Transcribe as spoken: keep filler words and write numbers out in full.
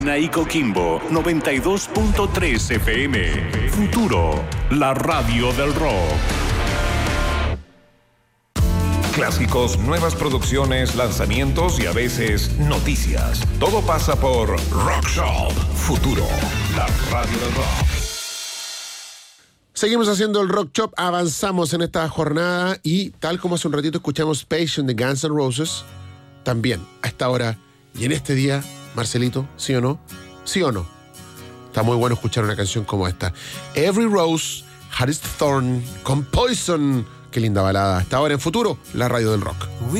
y Coquimbo, noventa y dos punto tres F M. Futuro, la radio del rock. Clásicos, nuevas producciones, lanzamientos y a veces noticias. Todo pasa por Rock Shop. Futuro, la radio del rock. Seguimos haciendo el Rock Shop, avanzamos en esta jornada y tal como hace un ratito escuchamos Patient de Guns N' Roses, también a esta hora y en este día, Marcelito, ¿sí o no? ¿Sí o no? Está muy bueno escuchar una canción como esta. Every Rose Had Its Thorn con Poison. Qué linda balada. Hasta ahora en Futuro, la radio del rock.